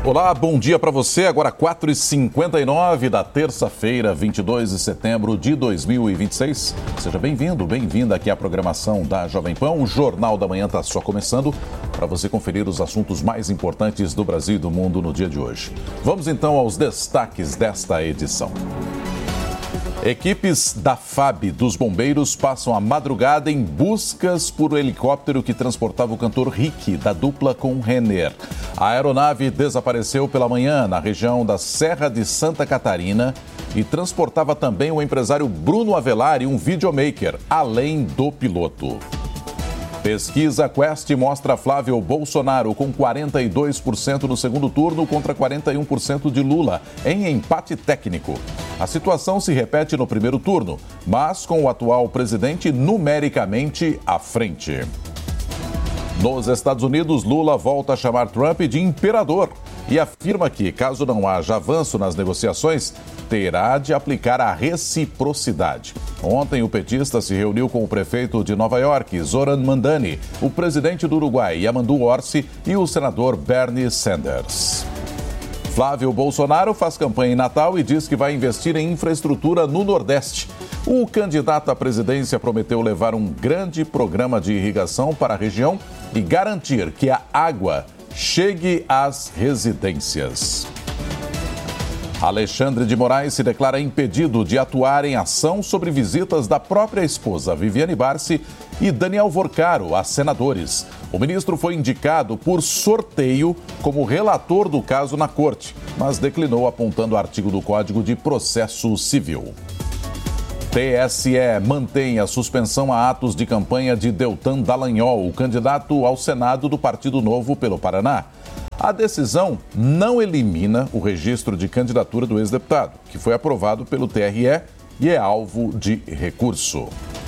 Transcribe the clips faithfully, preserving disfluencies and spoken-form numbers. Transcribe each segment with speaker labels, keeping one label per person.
Speaker 1: Olá, bom dia para você. Agora quatro e cinquenta e nove da terça-feira, vinte e dois de setembro de dois mil e vinte e seis. Seja bem-vindo, bem-vinda aqui à programação da Jovem Pan. O Jornal da Manhã está só começando para você conferir os assuntos mais importantes do Brasil e do mundo no dia de hoje. Vamos então aos destaques desta edição. Equipes da F A B dos bombeiros passam a madrugada em buscas por um helicóptero que transportava o cantor Rick, da dupla com Renner. A aeronave desapareceu pela manhã na região da Serra de Santa Catarina e transportava também o empresário Bruno Avelar e um videomaker, além do piloto. Pesquisa Quest mostra Flávio Bolsonaro com quarenta e dois por cento no segundo turno contra quarenta e um por cento de Lula, em empate técnico. A situação se repete no primeiro turno, mas com o atual presidente numericamente à frente. Nos Estados Unidos, Lula volta a chamar Trump de imperador e afirma que, caso não haja avanço nas negociações, terá de aplicar a reciprocidade. Ontem, o petista se reuniu com o prefeito de Nova York, Zoran Mandani, o presidente do Uruguai, Yamandu Orsi, e o senador Bernie Sanders. Flávio Bolsonaro faz campanha em Natal e diz que vai investir em infraestrutura no Nordeste. O candidato à presidência prometeu levar um grande programa de irrigação para a região e garantir que a água chegue às residências. Alexandre de Moraes se declara impedido de atuar em ação sobre visitas da própria esposa, Viviane Barsi, e Daniel Vorcaro, a senadores. O ministro foi indicado por sorteio como relator do caso na corte, mas declinou apontando o artigo do Código de Processo Civil. T S E mantém a suspensão a atos de campanha de Deltan Dallagnol, o candidato ao Senado do Partido Novo pelo Paraná. A decisão não elimina o registro de candidatura do ex-deputado, que foi aprovado pelo T R E e é alvo de recurso.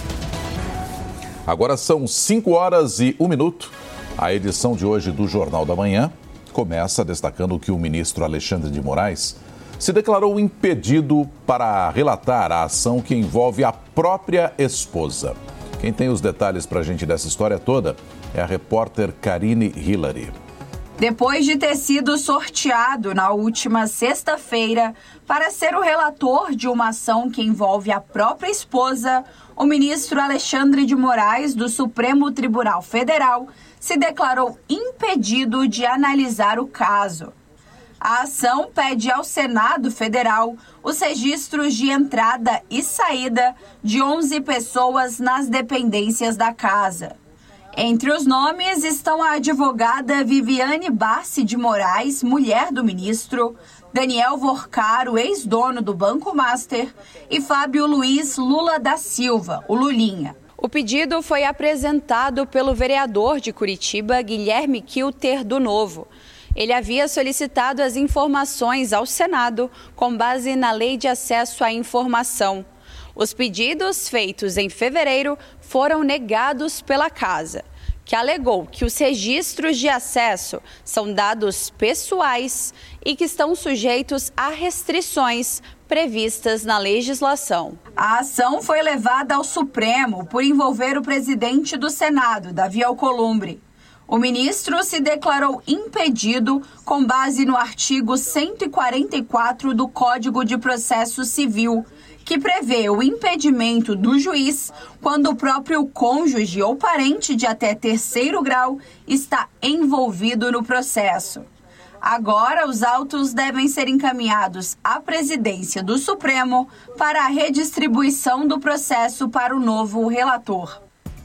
Speaker 1: Agora são cinco horas e um minuto. A edição de hoje do Jornal da Manhã começa destacando que o ministro Alexandre de Moraes se declarou impedido para relatar a ação que envolve a própria esposa. Quem tem os detalhes para a gente dessa história toda é a repórter Karine Hillary.
Speaker 2: Depois de ter sido sorteado na última sexta-feira para ser o relator de uma ação que envolve a própria esposa, o ministro Alexandre de Moraes, do Supremo Tribunal Federal, se declarou impedido de analisar o caso. A ação pede ao Senado Federal os registros de entrada e saída de onze pessoas nas dependências da casa. Entre os nomes estão a advogada Viviane Barsi de Moraes, mulher do ministro, Daniel Vorcaro, ex-dono do Banco Master, e Fábio Luiz Lula da Silva, o Lulinha. O pedido foi apresentado pelo vereador de Curitiba, Guilherme Kilter, do Novo. Ele havia solicitado as informações ao Senado com base na Lei de Acesso à Informação. Os pedidos feitos em fevereiro foram negados pela Casa, que alegou que os registros de acesso são dados pessoais e que estão sujeitos a restrições previstas na legislação. A ação foi levada ao Supremo por envolver o presidente do Senado, Davi Alcolumbre. O ministro se declarou impedido com base no artigo cento e quarenta e quatro do Código de Processo Civil, que prevê o impedimento do juiz quando o próprio cônjuge ou parente de até terceiro grau está envolvido no processo. Agora, os autos devem ser encaminhados à presidência do Supremo para a redistribuição do processo para o novo relator.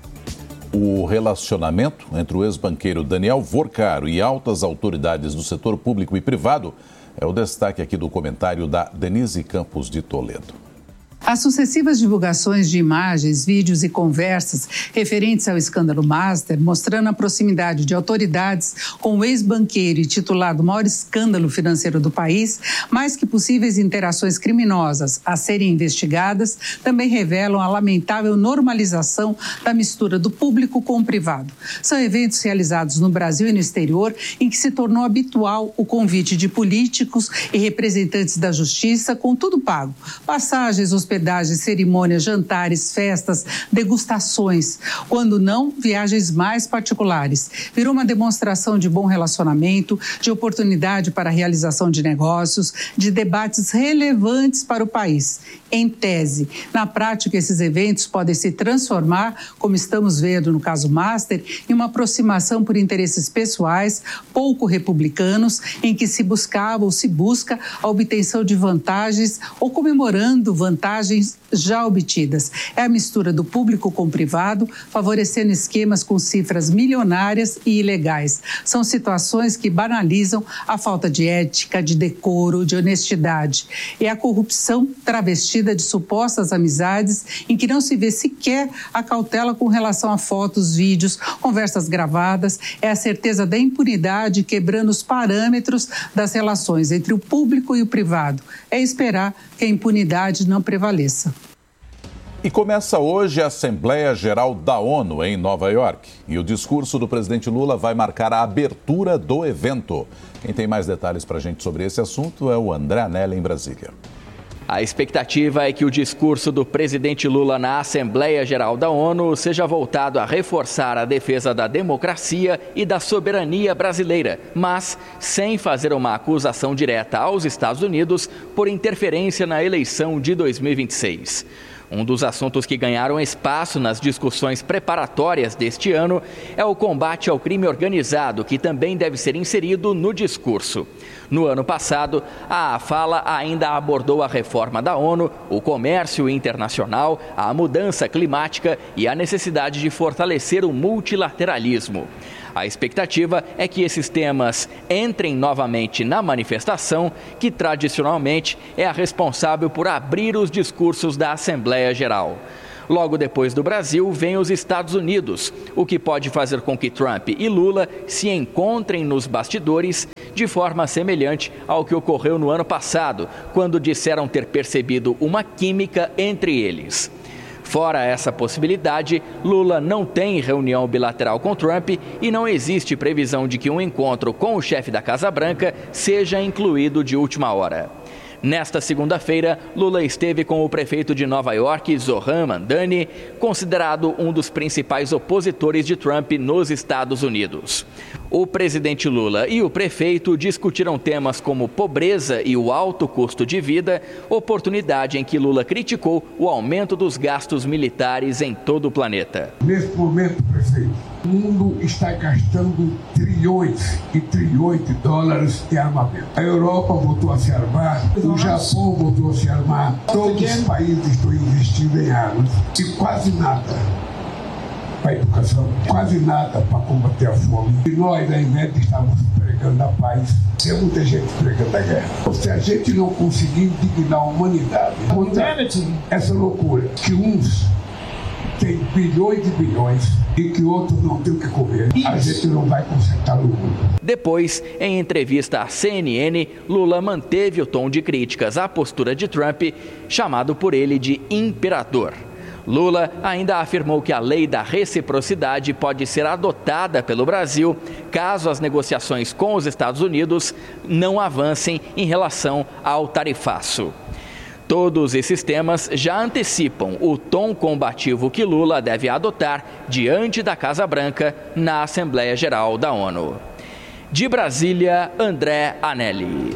Speaker 1: O relacionamento entre o ex-banqueiro Daniel Vorcaro e altas autoridades do setor público e privado é o destaque aqui do comentário da Denise Campos de Toledo.
Speaker 3: As sucessivas divulgações de imagens, vídeos e conversas referentes ao escândalo Master, mostrando a proximidade de autoridades com o ex-banqueiro e titular do maior escândalo financeiro do país, mais que possíveis interações criminosas a serem investigadas, também revelam a lamentável normalização da mistura do público com o privado. São eventos realizados no Brasil e no exterior em que se tornou habitual o convite de políticos e representantes da justiça com tudo pago, passagens, hospedagens, hospedagem, cerimônias, jantares, festas, degustações. Quando não, viagens mais particulares. Virou uma demonstração de bom relacionamento, de oportunidade para a realização de negócios, de debates relevantes para o país. Em tese, na prática, esses eventos podem se transformar, como estamos vendo no caso Master, em uma aproximação por interesses pessoais, pouco republicanos, em que se buscava ou se busca a obtenção de vantagens ou comemorando vantagens já obtidas. É a mistura do público com o privado, favorecendo esquemas com cifras milionárias e ilegais. São situações que banalizam a falta de ética, de decoro, de honestidade. É a corrupção travestida de supostas amizades em que não se vê sequer a cautela com relação a fotos, vídeos, conversas gravadas. É a certeza da impunidade quebrando os parâmetros das relações entre o público e o privado. É esperar que a impunidade não prevaleça.
Speaker 1: E começa hoje a Assembleia Geral da ONU em Nova York. E o discurso do presidente Lula vai marcar a abertura do evento. Quem tem mais detalhes para a gente sobre esse assunto é o André Anelli, em Brasília.
Speaker 4: A expectativa é que o discurso do presidente Lula na Assembleia Geral da ONU seja voltado a reforçar a defesa da democracia e da soberania brasileira, mas sem fazer uma acusação direta aos Estados Unidos por interferência na eleição de dois mil e vinte e seis. Um dos assuntos que ganharam espaço nas discussões preparatórias deste ano é o combate ao crime organizado, que também deve ser inserido no discurso. No ano passado, a fala ainda abordou a reforma da ONU, o comércio internacional, a mudança climática e a necessidade de fortalecer o multilateralismo. A expectativa é que esses temas entrem novamente na manifestação, que tradicionalmente é a responsável por abrir os discursos da Assembleia Geral. Logo depois do Brasil, vem os Estados Unidos, o que pode fazer com que Trump e Lula se encontrem nos bastidores de forma semelhante ao que ocorreu no ano passado, quando disseram ter percebido uma química entre eles. Fora essa possibilidade, Lula não tem reunião bilateral com Trump e não existe previsão de que um encontro com o chefe da Casa Branca seja incluído de última hora. Nesta segunda-feira, Lula esteve com o prefeito de Nova York, Zohran Mamdani, considerado um dos principais opositores de Trump nos Estados Unidos. O presidente Lula e o prefeito discutiram temas como pobreza e o alto custo de vida, oportunidade em que Lula criticou o aumento dos gastos militares em todo o planeta.
Speaker 5: Nesse momento, prefeito, o mundo está gastando trilhões e trilhões de dólares em armamento. A Europa voltou a se armar, o Japão voltou a se armar, todos os países estão investindo em armas e quase nada para a educação, quase nada para combater a fome. E nós, ao invés de estarmos pregando a paz, tem muita gente pregando a guerra. Se a gente não conseguir indignar a humanidade contra essa loucura, que uns têm bilhões e bilhões e que outros não têm o que comer, a gente não vai consertar o mundo.
Speaker 4: Depois, em entrevista à C N N, Lula manteve o tom de críticas à postura de Trump, chamado por ele de imperador. Lula ainda afirmou que a lei da reciprocidade pode ser adotada pelo Brasil caso as negociações com os Estados Unidos não avancem em relação ao tarifaço. Todos esses temas já antecipam o tom combativo que Lula deve adotar diante da Casa Branca na Assembleia Geral da ONU. De Brasília, André Anelli.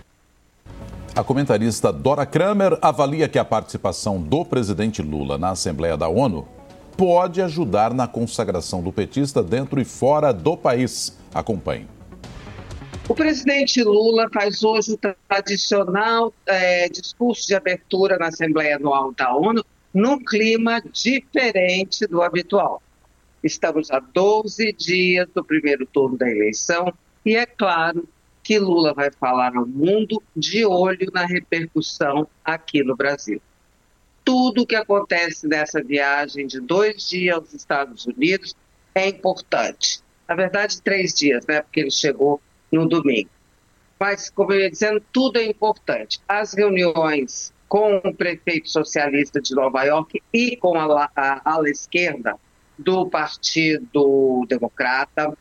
Speaker 1: A comentarista Dora Kramer avalia que a participação do presidente Lula na Assembleia da ONU pode ajudar na consagração do petista dentro e fora do país. Acompanhe.
Speaker 6: O presidente Lula faz hoje o tradicional é, discurso de abertura na Assembleia Anual da ONU num clima diferente do habitual. Estamos a doze dias do primeiro turno da eleição e é claro que Lula vai falar ao mundo de olho na repercussão aqui no Brasil. Tudo o que acontece nessa viagem de dois dias aos Estados Unidos é importante. Na verdade, três dias, né? Porque ele chegou no domingo. Mas, como eu ia dizendo, tudo é importante. As reuniões com o prefeito socialista de Nova York e com a, a ala esquerda do Partido Democrata.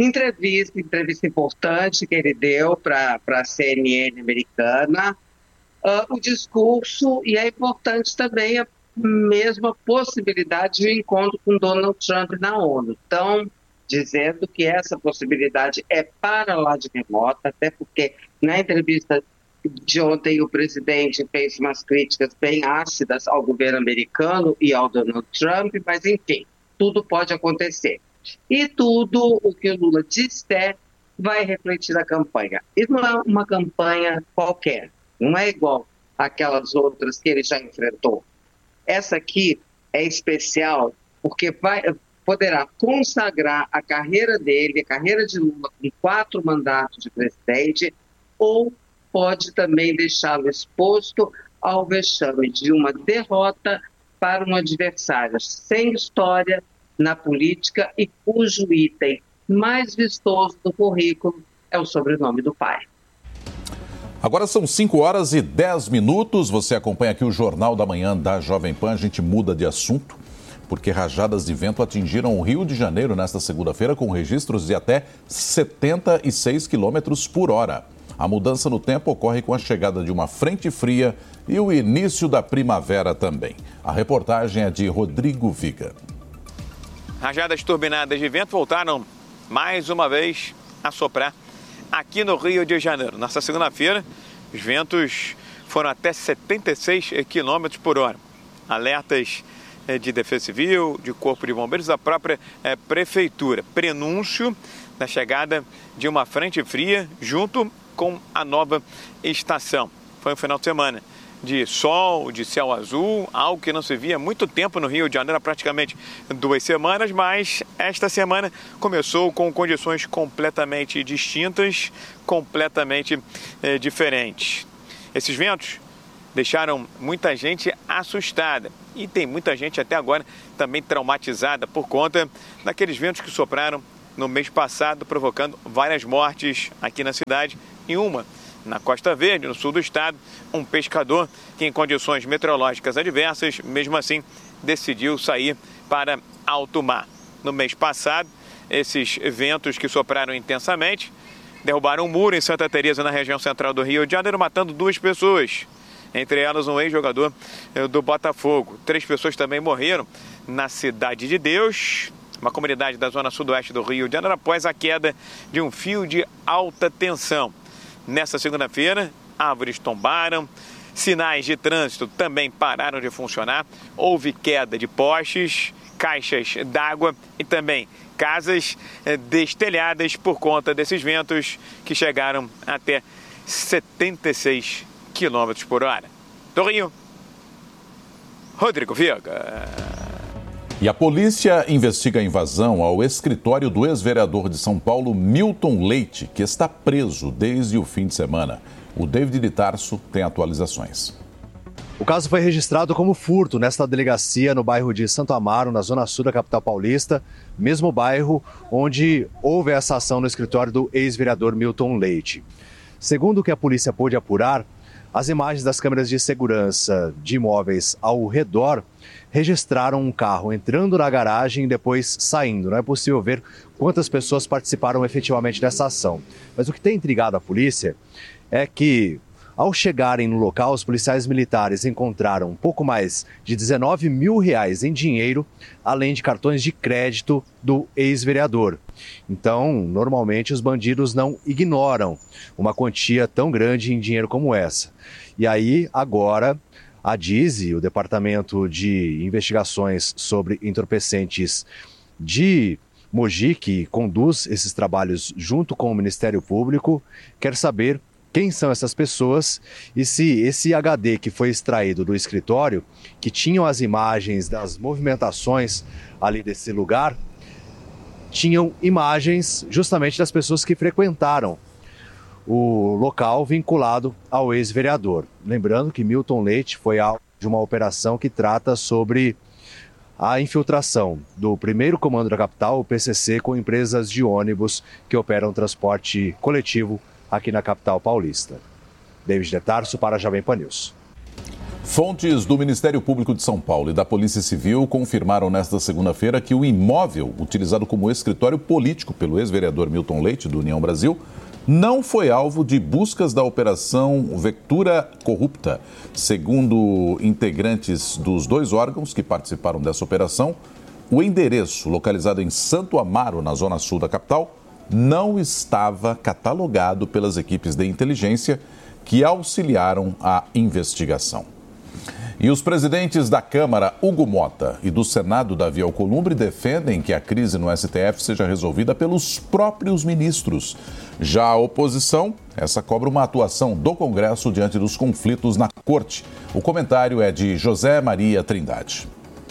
Speaker 6: Entrevista, entrevista importante que ele deu para a C N N americana. uh, o discurso, e é importante também a mesma possibilidade de um encontro com Donald Trump na ONU. Então, dizendo que essa possibilidade é para lá de remota, até porque na entrevista de ontem o presidente fez umas críticas bem ácidas ao governo americano e ao Donald Trump, mas enfim, tudo pode acontecer. E tudo o que o Lula disser vai refletir na campanha. E não é uma campanha qualquer, não é igual àquelas outras que ele já enfrentou. Essa aqui é especial porque vai, poderá consagrar a carreira dele, a carreira de Lula, com quatro mandatos de presidente, ou pode também deixá-lo exposto ao vexame de uma derrota para um adversário sem história na política e cujo item mais vistoso do currículo é o sobrenome do pai.
Speaker 1: Agora são cinco horas e dez minutos. Você acompanha aqui o Jornal da Manhã da Jovem Pan. A gente muda de assunto, porque rajadas de vento atingiram o Rio de Janeiro nesta segunda-feira com registros de até setenta e seis quilômetros por hora. A mudança no tempo ocorre com a chegada de uma frente fria e o início da primavera também. A reportagem é de Rodrigo Viga.
Speaker 7: Rajadas turbinadas de vento voltaram mais uma vez a soprar aqui no Rio de Janeiro. Nessa segunda-feira, os ventos foram até setenta e seis quilômetros por hora. Alertas de Defesa Civil, de Corpo de Bombeiros, da própria é, Prefeitura. Prenúncio da chegada de uma frente fria junto com a nova estação. Foi um final de semana de sol, de céu azul, algo que não se via há muito tempo no Rio de Janeiro, há praticamente duas semanas, mas esta semana começou com condições completamente distintas, completamente eh, diferentes. Esses ventos deixaram muita gente assustada e tem muita gente até agora também traumatizada por conta daqueles ventos que sopraram no mês passado, provocando várias mortes aqui na cidade e uma na Costa Verde, no sul do estado, um pescador que em condições meteorológicas adversas, mesmo assim, decidiu sair para alto mar. No mês passado, esses ventos que sopraram intensamente derrubaram um muro em Santa Teresa, na região central do Rio de Janeiro, matando duas pessoas, entre elas um ex-jogador do Botafogo. Três pessoas também morreram na Cidade de Deus, uma comunidade da zona sudoeste do Rio de Janeiro, após a queda de um fio de alta tensão. Nessa segunda-feira, árvores tombaram, sinais de trânsito também pararam de funcionar, houve queda de postes, caixas d'água e também casas destelhadas por conta desses ventos que chegaram até setenta e seis quilômetros por hora. Do Rio, Rodrigo Viga.
Speaker 1: E a polícia investiga a invasão ao escritório do ex-vereador de São Paulo, Milton Leite, que está preso desde o fim de semana. O David de Tarso tem atualizações.
Speaker 8: O caso foi registrado como furto nesta delegacia no bairro de Santo Amaro, na zona sul da capital paulista, mesmo bairro onde houve essa ação no escritório do ex-vereador Milton Leite. Segundo o que a polícia pôde apurar, as imagens das câmeras de segurança de imóveis ao redor registraram um carro entrando na garagem e depois saindo. Não é possível ver quantas pessoas participaram efetivamente dessa ação. Mas o que tem intrigado a polícia é que, ao chegarem no local, os policiais militares encontraram um pouco mais de dezenove mil reais em dinheiro, além de cartões de crédito do ex-vereador. Então, normalmente, os bandidos não ignoram uma quantia tão grande em dinheiro como essa. E aí, agora, a DISI, o Departamento de Investigações sobre Entorpecentes de Mogi, que conduz esses trabalhos junto com o Ministério Público, quer saber quem são essas pessoas e se esse H D que foi extraído do escritório, que tinham as imagens das movimentações ali desse lugar, tinham imagens justamente das pessoas que frequentaram o local vinculado ao ex-vereador. Lembrando que Milton Leite foi alvo de uma operação que trata sobre a infiltração do primeiro comando da capital, o P C C, com empresas de ônibus que operam transporte coletivo aqui na capital paulista. David de Tarso para a Jovem Pan News.
Speaker 1: Fontes do Ministério Público de São Paulo e da Polícia Civil confirmaram nesta segunda-feira que o imóvel utilizado como escritório político pelo ex-vereador Milton Leite, do União Brasil, não foi alvo de buscas da Operação Vectura Corrupta. Segundo integrantes dos dois órgãos que participaram dessa operação, o endereço, localizado em Santo Amaro, na zona sul da capital, não estava catalogado pelas equipes de inteligência que auxiliaram a investigação. E os presidentes da Câmara, Hugo Mota, e do Senado, Davi Alcolumbre, defendem que a crise no S T F seja resolvida pelos próprios ministros. Já a oposição, essa cobra uma atuação do Congresso diante dos conflitos na Corte. O comentário é de José Maria Trindade.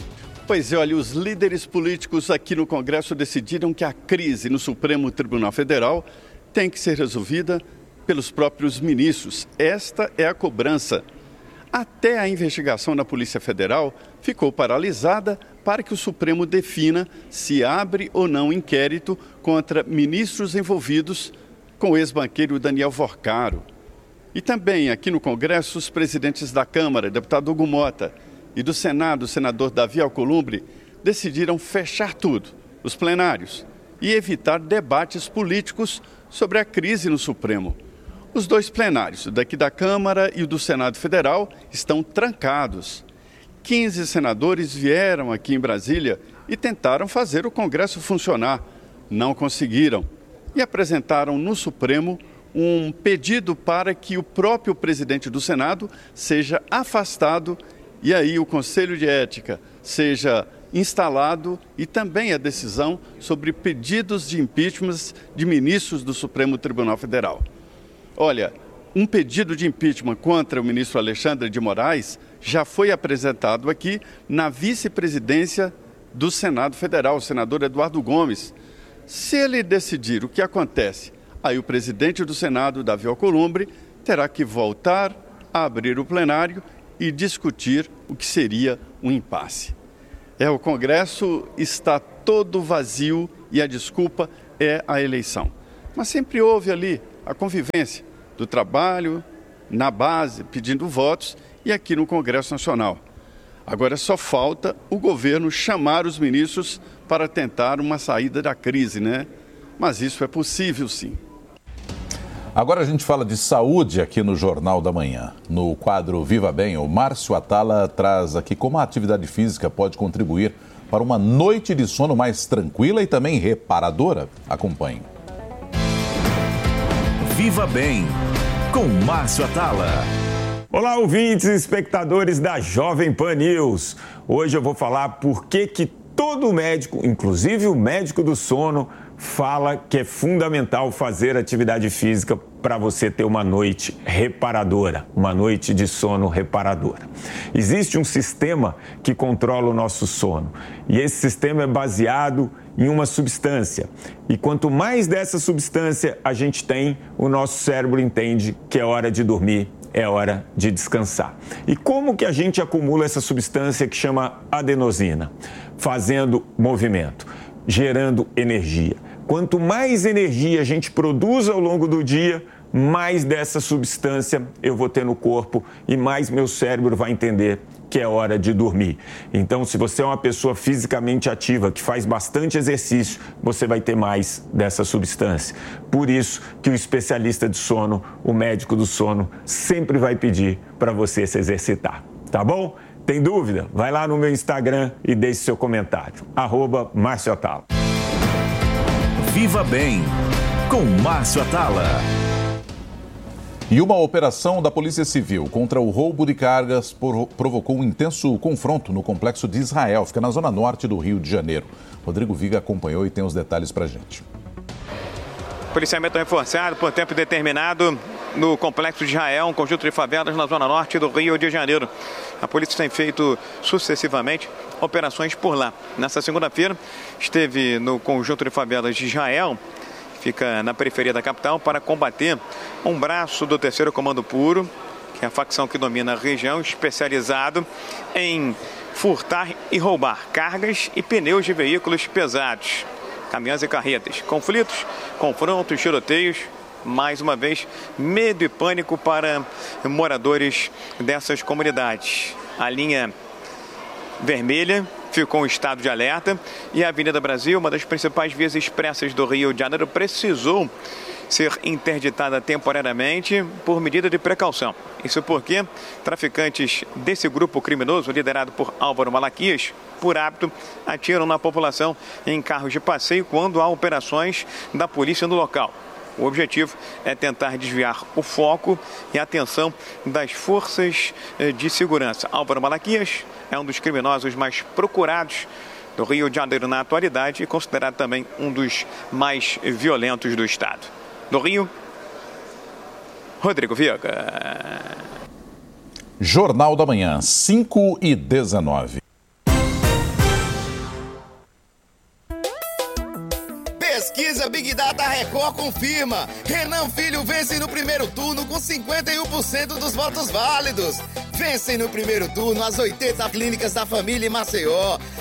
Speaker 9: Pois é, olha, os líderes políticos aqui no Congresso decidiram que a crise no Supremo Tribunal Federal tem que ser resolvida pelos próprios ministros. Esta é a cobrança. Até a investigação na Polícia Federal ficou paralisada para que o Supremo defina se abre ou não inquérito contra ministros envolvidos com o ex-banqueiro Daniel Vorcaro. E também aqui no Congresso, os presidentes da Câmara, deputado Hugo Mota, e do Senado, o senador Davi Alcolumbre, decidiram fechar tudo, os plenários, e evitar debates políticos sobre a crise no Supremo. Os dois plenários, o daqui da Câmara e o do Senado Federal, estão trancados. quinze senadores vieram aqui em Brasília e tentaram fazer o Congresso funcionar. Não conseguiram. E apresentaram no Supremo um pedido para que o próprio presidente do Senado seja afastado e aí o Conselho de Ética seja instalado e também a decisão sobre pedidos de impeachment de ministros do Supremo Tribunal Federal. Olha, um pedido de impeachment contra o ministro Alexandre de Moraes já foi apresentado aqui na vice-presidência do Senado Federal, o senador Eduardo Gomes. Se ele decidir o que acontece, aí o presidente do Senado, Davi Alcolumbre, terá que voltar a abrir o plenário e discutir o que seria um impasse. É, o Congresso está todo vazio e a desculpa é a eleição. Mas sempre houve ali a convivência do trabalho, na base, pedindo votos, e aqui no Congresso Nacional. Agora só falta o governo chamar os ministros para tentar uma saída da crise, né? Mas isso é possível, sim.
Speaker 1: Agora a gente fala de saúde aqui no Jornal da Manhã. No quadro Viva Bem, o Márcio Atala traz aqui como a atividade física pode contribuir para uma noite de sono mais tranquila e também reparadora. Acompanhe.
Speaker 10: Viva Bem, com Márcio Atala.
Speaker 11: Olá, ouvintes e espectadores da Jovem Pan News. Hoje eu vou falar por que que todo médico, inclusive o médico do sono, fala que é fundamental fazer atividade física para você ter uma noite reparadora, uma noite de sono reparadora. Existe um sistema que controla o nosso sono e esse sistema é baseado em uma substância. E quanto mais dessa substância a gente tem, o nosso cérebro entende que é hora de dormir, é hora de descansar. E como que a gente acumula essa substância que chama adenosina? Fazendo movimento, gerando energia. Quanto mais energia a gente produz ao longo do dia, mais dessa substância eu vou ter no corpo e mais meu cérebro vai entender que é hora de dormir. Então, se você é uma pessoa fisicamente ativa, que faz bastante exercício, você vai ter mais dessa substância. Por isso que o especialista de sono, o médico do sono, sempre vai pedir para você se exercitar. Tá bom? Tem dúvida? Vai lá no meu Instagram e deixe seu comentário. arroba Márcio Atala.
Speaker 10: Viva Bem, com Márcio Atala.
Speaker 1: E uma operação da Polícia Civil contra o roubo de cargas provocou um intenso confronto no complexo de Israel, fica na zona norte do Rio de Janeiro. Rodrigo Viga acompanhou e tem os detalhes pra gente.
Speaker 7: Policiamento reforçado por tempo determinado no complexo de Israel, um conjunto de favelas na zona norte do Rio de Janeiro. A polícia tem feito sucessivamente operações por lá. Nessa segunda-feira, esteve no conjunto de favelas de Israel, fica na periferia da capital, para combater um braço do terceiro Comando Puro, que é a facção que domina a região, especializado em furtar e roubar cargas e pneus de veículos pesados, caminhões e carretas. Conflitos, confrontos, tiroteios mais uma vez, medo e pânico para moradores dessas comunidades. A linha vermelha ficou em estado de alerta e a Avenida Brasil, uma das principais vias expressas do Rio de Janeiro, precisou ser interditada temporariamente por medida de precaução. Isso porque traficantes desse grupo criminoso, liderado por Álvaro Malaquias, por hábito, atiram na população em carros de passeio quando há operações da polícia no local. O objetivo é tentar desviar o foco e a atenção das forças de segurança. Álvaro Malaquias é um dos criminosos mais procurados do Rio de Janeiro na atualidade e considerado também um dos mais violentos do estado. Do Rio, Rodrigo Viega.
Speaker 1: Jornal da Manhã, cinco e dezenove.
Speaker 12: Pesquisa Big Data Record confirma. Renan Filho vence no primeiro turno com cinquenta e um por cento dos votos válidos. Vencem no primeiro turno as oitenta clínicas da família em Maceió.